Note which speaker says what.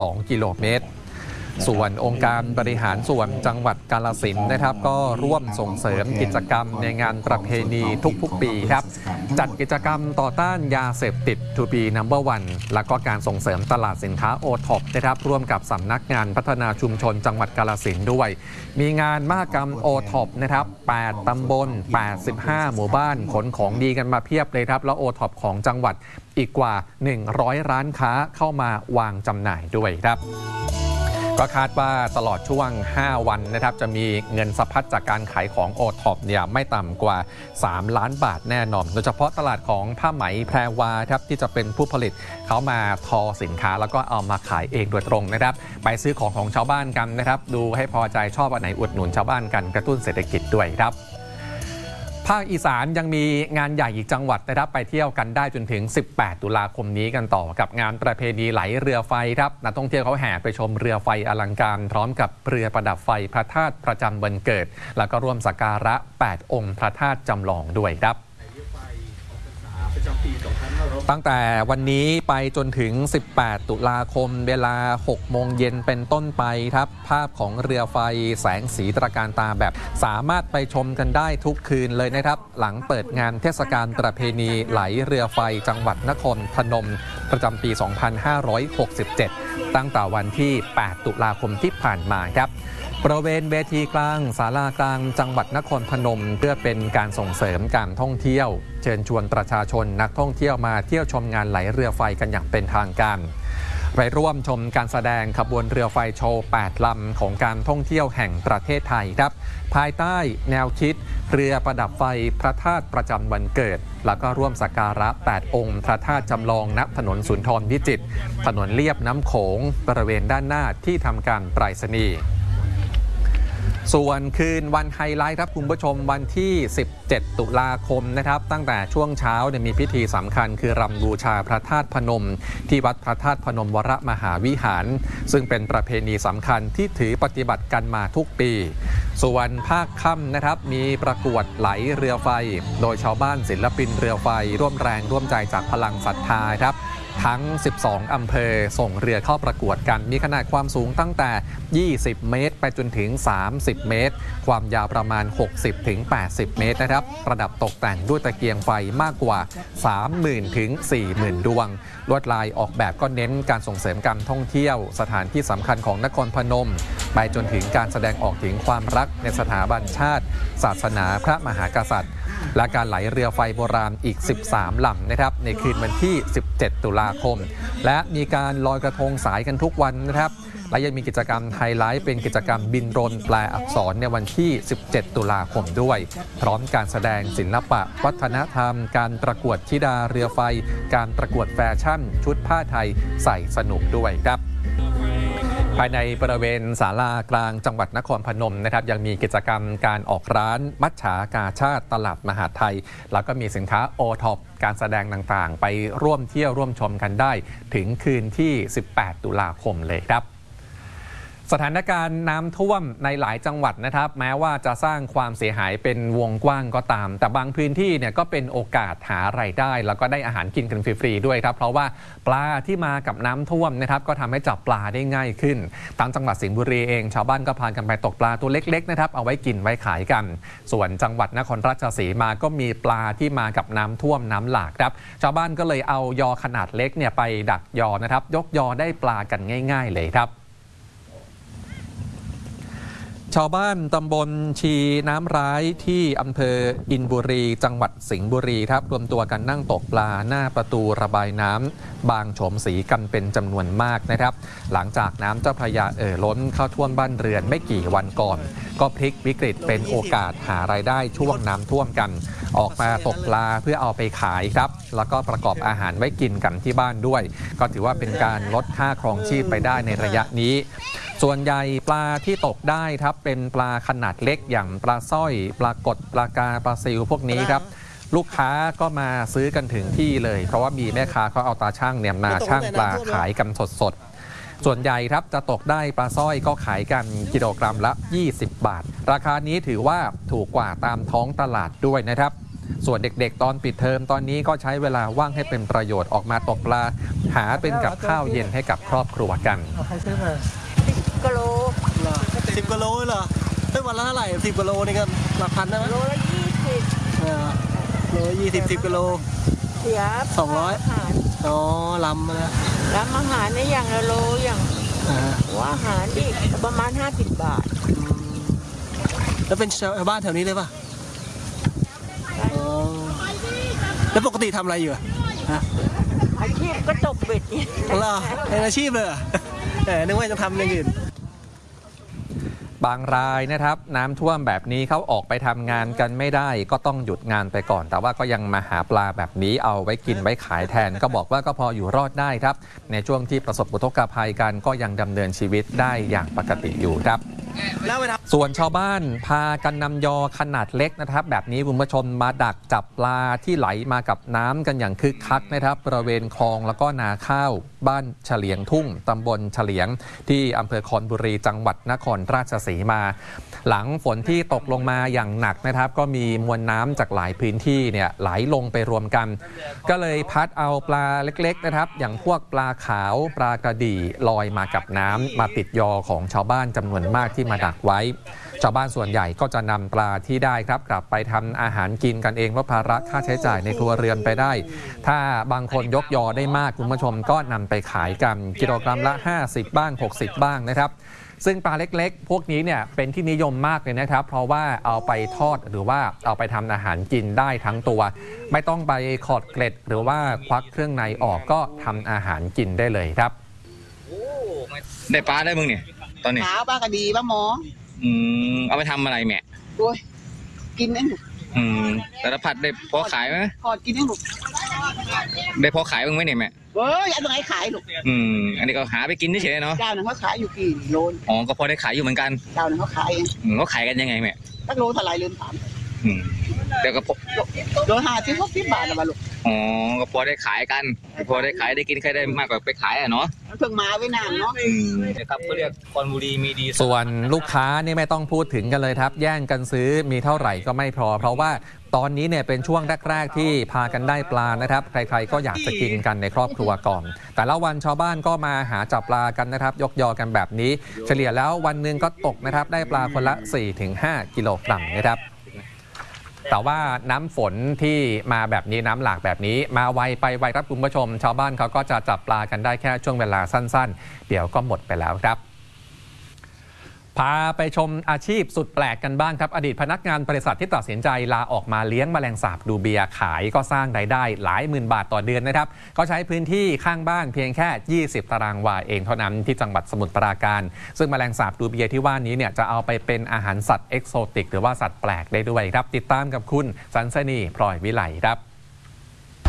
Speaker 1: 2 กิโลเมตรส่วนองค์การบริหารส่วนจังหวัดกาฬสินธุ์นะครับก็ร่วมส่งเสริมกิจกรรมในงานประเพณีทุกๆปีครับจัดกิจกรรมต่อต้านยาเสพติด To be number one แล้วก็การส่งเสริมตลาดสินค้า O-TOP นะครับร่วมกับสำนักงานพัฒนาชุมชนจังหวัดกาฬสินธุ์ด้วยมีงานมหกรรม O-TOP นะครับ8 ตำบล 85 หมู่บ้านขนของดีกันมาเพียบเลยครับแล้ว O-TOP ของจังหวัดอีกกว่า 100 ร้านค้าเข้ามาวางจำหน่ายด้วยครับก็คาดว่าตลอดช่วง 5 วันนะครับจะมีเงินสะพัดจากการขายของ O-TOP เนี่ยไม่ต่ำกว่า 3 ล้านบาทแน่นอนโดยเฉพาะตลาดของผ้าไหมแพรวาครับที่จะเป็นผู้ผลิตเขามาทอสินค้าแล้วก็เอามาขายเองโดยตรงนะครับไปซื้อของชาวบ้านกันนะครับดูให้พอใจชอบอันไหนอุดหนุนชาวบ้านกันกระตุ้นเศรษฐกิจด้วยครับภาคอีสานยังมีงานใหญ่อีกจังหวัดนะครับไปเที่ยวกันได้จนถึง 18 ตุลาคมนี้กันต่อกับงานประเพณีไหลเรือไฟครับนักท่องเที่ยวเขาแห่ไปชมเรือไฟอลังการพร้อมกับเรือประดับไฟพระธาตุประจำวันเกิดแล้วก็ร่วมสักการะ 8 องค์พระธาตุจำลองด้วยครับตั้งแต่วันนี้ไปจนถึง 18 ตุลาคมเวลา 6 โมงเย็นเป็นต้นไปครับภาพของเรือไฟแสงสีตระการตาแบบสามารถไปชมกันได้ทุกคืนเลยนะครับหลังเปิดงานเทศกาลประเพณีไหลเรือไฟจังหวัดนครพนมประจำปี 2567 ตั้งแต่วันที่ 8 ตุลาคมที่ผ่านมาครับบริเวณเวทีกลางศาลากลางจังหวัดนครพนมเพื่อเป็นการส่งเสริมการท่องเที่ยวเชิญชวนประชาชนนักท่องเที่ยวมาเที่ยวชมงานไหลเรือไฟกันอย่างเป็นทางการไปร่วมชมการแสดงขบวนเรือไฟโชว์ 8 ลำของการท่องเที่ยวแห่งประเทศไทยครับภายใต้แนวคิดเรือประดับไฟพระธาตุประจำวันเกิดแล้วก็ร่วมสักการะ 8 องค์พระธาตุจำลองณถนนสุนทรวิจิตรถนนเลียบน้ำโขงบริเวณด้านหน้าที่ทำการไปรษณีย์ส่วนคืนวันไฮไลท์ครับคุณผู้ชมวันที่ 17 ตุลาคมนะครับตั้งแต่ช่วงเช้ามีพิธีสำคัญคือรำบูชาพระธาตุพนมที่วัดพระธาตุพนมวรมหาวิหารซึ่งเป็นประเพณีสำคัญที่ถือปฏิบัติกันมาทุกปีส่วนภาคค่ำนะครับมีประกวดไหลเรือไฟโดยชาวบ้านศิลปินเรือไฟร่วมแรงร่วมใจจากพลังศรัทธาครับทั้ง 12 อำเภอส่งเรือเข้าประกวดกันมีขนาดความสูงตั้งแต่ 20 เมตรไปจนถึง 30 เมตรความยาวประมาณ 60 ถึง 80 เมตรนะครับประดับตกแต่งด้วยตะเกียงไฟมากกว่า 30,000 ถึง 40,000 ดวงลวดลายออกแบบก็เน้นการส่งเสริมการท่องเที่ยวสถานที่สำคัญของนครพนมไปจนถึงการแสดงออกถึงความรักในสถาบันชาติศาสนาพระมหากษัตริย์และการไหลเรือไฟโบราณอีก 13 ลำนะครับในคืนวันที่ 17 ตุลาคมและมีการลอยกระทงสายกันทุกวันนะครับและยังมีกิจกรรมไฮไลท์เป็นกิจกรรมบินโดรนแปลอักษรในวันที่ 17 ตุลาคมด้วยพร้อมการแสดงศิลปะวัฒนธรรมการประกวดธิดาเรือไฟการประกวดแฟชั่นชุดผ้าไทยใส่สนุกด้วยครับภายในบริเวณศาลากลางจังหวัดนครพนมนะครับยังมีกิจกรรมการออกร้านมัจฉากาชาติตลาดมหาไทยแล้วก็มีสินค้า O-TOP การแสดงต่างๆไปร่วมเที่ยวร่วมชมกันได้ถึงคืนที่ 18 ตุลาคมเลยครับสถานการณ์น้ำท่วมในหลายจังหวัดนะครับแม้ว่าจะสร้างความเสียหายเป็นวงกว้างก็ตามแต่บางพื้นที่เนี่ยก็เป็นโอกาสหารายได้แล้วก็ได้อาหารกินกันฟรีๆด้วยครับเพราะว่าปลาที่มากับน้ำท่วมนะครับก็ทำให้จับปลาได้ง่ายขึ้นทางจังหวัดสิงห์บุรีเองชาวบ้านก็พากันไปตกปลาตัวเล็กๆนะครับเอาไว้กินไว้ขายกันส่วนจังหวัดนครราชสีมาก็มีปลาที่มากับน้ำท่วมน้ำหลากครับชาวบ้านก็เลยเอายอขนาดเล็กเนี่ยไปดักยอนะครับยกยอได้ปลากันง่ายๆเลยครับชาวบ้านตำบลชีน้ำร้ายที่อำเภออินบุรีจังหวัดสิงห์บุรีครับรวมตัวกันนั่งตกปลาหน้าประตูระบายน้ำบางโฉมศรีกันเป็นจำนวนมากนะครับหลังจากน้ำเจ้าพระยาล้นเข้าท่วมบ้านเรือนไม่กี่วันก่อนก็พลิกวิกฤตเป็นโอกาสหารายได้ช่วงน้ำท่วมกันออกมาตกปลาเพื่อเอาไปขายครับแล้วก็ประกอบอาหารไว้กินกันที่บ้านด้วยก็ถือว่าเป็นการลดค่าครองชีพไปได้ในระยะนี้ส่วนใหญ่ปลาที่ตกได้ครับเป็นปลาขนาดเล็กอย่างปลาสร้อยปลากดปลากาปลาซิวพวกนี้ครับลูกค้าก็มาซื้อกันถึงที่เลยเพราะว่ามีแม่ค้าเขาเอาตาช่างเนี่ยมาช่างปลาขายกันสดๆส่วนใหญ่ครับจะตกได้ปลาสร้อยก็ขายกันกิโลกรัมละ20 บาทราคานี้ถือว่าถูกกว่าตามท้องตลาดด้วยนะครับส่วนเด็กๆตอนปิดเทอมตอนนี้ก็ใช้เวลาว่างให้เป็นประโยชน์ออกมาตกปลาหาเป็นกับข้าวเย็นให้กับครอบครัวกัน
Speaker 2: ใครซื้อมา
Speaker 3: 10 กิโล
Speaker 2: เหรอ10 กิโลเหรอวันละเท่าไหร่10 กิโลนี่ก็หลักพันได้ไหม
Speaker 3: โลละ20
Speaker 2: โล10 กิโล
Speaker 3: เสีย
Speaker 2: 200อ๋อลำนะ
Speaker 3: ลำอาหารในอย่างละโลอย่างหัวอาหารอีกประมาณ50 บาท
Speaker 2: แล้วเป็นชาวบ้านแถวนี้เลยป่ะแล้วปกติทำอะไรอยู่
Speaker 3: อาชีพก็ตกเบ็ด
Speaker 2: เหรอเป็นอาชีพเลยนึกว่าจะทำอย่างอื่น
Speaker 1: บางรายนะครับน้ำท่วมแบบนี้เขาออกไปทำงานกันไม่ได้ก็ต้องหยุดงานไปก่อนแต่ว่าก็ยังมาหาปลาแบบนี้เอาไว้กินไว้ขายแทนก็บอกว่าก็พออยู่รอดได้ครับในช่วงที่ประสบอุทกภัยกันก็ยังดำเนินชีวิตได้อย่างปกติอยู่ครับส่วนชาวบ้านพากันนำยอขนาดเล็กนะครับแบบนี้คุณผู้ชมมาดักจับปลาที่ไหลมากับน้ำกันอย่างคึกคักนะครับบริเวณคลองแล้วก็นาข้าวบ้านเฉลียงทุ่งตำบลเฉลียงที่อำเภอคอนบุรีจังหวัดนครราชสีมาหลังฝนที่ตกลงมาอย่างหนักนะครับก็มีมวลน้ำจากหลายพื้นที่เนี่ยไหลลงไปรวมกันก็เลยพัดเอาปลาเล็กๆนะครับอย่างพวกปลาขาวปลากระดี่ลอยมากับน้ำมาติดยอของชาวบ้านจำนวนมากที่มาดักไว้ชาวบ้านส่วนใหญ่ก็จะนำปลาที่ได้ครับกลับไปทำอาหารกินกันเองเพราะภาระค่าใช้จ่ายในครัวเรือนไปได้ถ้าบางคนยกยอได้มากคุณผู้ชมก็นำไปขายกันกิโลกรัมละ50บ้าง60บ้างนะครับซึ่งปลาเล็กๆพวกนี้เนี่ยเป็นที่นิยมมากเลยนะครับเพราะว่าเอาไปทอดหรือว่าเอาไปทำอาหารกินได้ทั้งตัวไม่ต้องไปขอดเกล็ดหรือว่าควักเครื่องในออกก็ทำอาหารกินได้เลยครับ
Speaker 4: ได้ปลาได้มึงเนี่ยตอนนี้
Speaker 5: ปลากระดีปลาหมอ
Speaker 4: เอาไปทำอะไรแม่
Speaker 5: โอ้ยกินเอง
Speaker 4: แต่ละผัดได้พอขายไหม
Speaker 5: พอกินเองลูก
Speaker 4: ได้พอขายมึงไหมเนี่ยแม่
Speaker 5: เฮ้ยอันไหนขายลูก
Speaker 4: อันนี้ก็หาไปกินเฉยๆเนาะ
Speaker 5: เจ้าหนึ่งเขาขายอยู่กี่โล
Speaker 4: อ๋อก็พอได้ขายอยู่เหมือนกัน
Speaker 5: เจ้าหนึ่งเขาขาย
Speaker 4: เขาขายกันยังไงแม่
Speaker 5: ตั้งโลเท่าไรลืมถาม
Speaker 4: เดี๋ยวก็
Speaker 5: โล50-60 บาทนะบ้าลูก
Speaker 4: อ๋อก็พอได้ขายกันพอได้ขายได้กินใครได้มากกว่าไปขายอ่ะเนาะ
Speaker 5: เพิ่งมาไว้นานเนาะ
Speaker 4: นะครับเขาเรียกคอนบุรีมีดี
Speaker 1: ส่วนลูกค้านี่ไม่ต้องพูดถึงกันเลยครับแย่งกันซื้อมีเท่าไหร่ก็ไม่พอเพราะว่าตอนนี้เนี่ยเป็นช่วงแรกๆที่พากันได้ปลานะครับใครๆก็อยากจะกินกันในครอบครัวก่อนแต่ละวันชาวบ้านก็มาหาจับปลากันนะครับยกยอกันแบบนี้เฉลี่ยแล้ววันหนึ่งก็ตกนะครับได้ปลาคนละ 4-5 กิโลกรัมนะครับแต่ว่าน้ำฝนที่มาแบบนี้น้ำหลากแบบนี้มาไวไปไวครับคุณผู้ชมชาวบ้านเขาก็จะจับปลากันได้แค่ช่วงเวลาสั้นๆเดี๋ยวก็หมดไปแล้วครับพาไปชมอาชีพสุดแปลกกันบ้างครับอดีตพนักงานบริษัทที่ตัดสินใจลาออกมาเลี้ยงแมลงสาบดูเบียขายก็สร้างรายได้หลายหมื่นบาทต่อเดือนนะครับก็ใช้พื้นที่ข้างบ้านเพียงแค่20 ตารางวาเองเท่านั้นที่จังหวัดสมุทรปราการซึ่งแมลงสาบดูเบียที่ว่านี้เนี่ยจะเอาไปเป็นอาหารสัตว์เอกโซติกหรือว่าสัตว์แปลกได้ด้วยครับติดตามกับคุณสันสนีพลอยวิไลครับ